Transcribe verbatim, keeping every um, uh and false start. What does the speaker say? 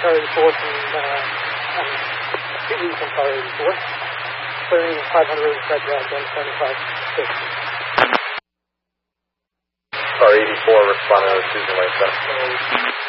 Car eighty-four from, uh, um, Suzuki from Car eighty-four. Clearing five hundred Fred Drive, one seventy-five six. Car eighty-four responding to Susan Lane.